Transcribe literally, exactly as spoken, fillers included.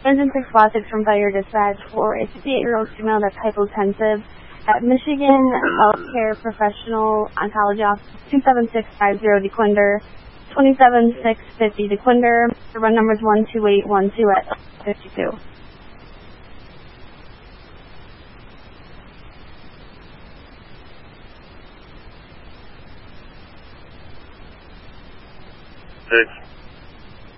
Engine six Classics from Fire Dispatch for a fifty-eight-year-old female that's hypotensive at Michigan Healthcare Professional Oncology Office, two seven six five zero DeQuinder, twenty-seven six fifty DeQuinder. The run number is one two eight one two at fifty-two. Six.